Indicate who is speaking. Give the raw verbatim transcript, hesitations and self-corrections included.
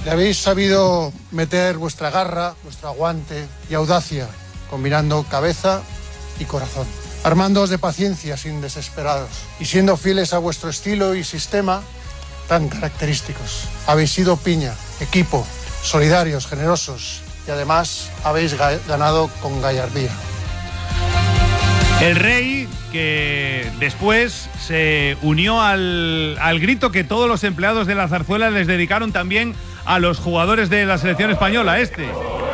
Speaker 1: Le habéis sabido meter vuestra garra, vuestro aguante y audacia, combinando cabeza y corazón. Armándoos de paciencia sin desesperados y siendo fieles a vuestro estilo y sistema tan característicos. Habéis sido piña, equipo, solidarios, generosos y además habéis ga- ganado con gallardía.
Speaker 2: El rey, que después se unió al, al grito que todos los empleados de la Zarzuela les dedicaron también a los jugadores de la selección española, este.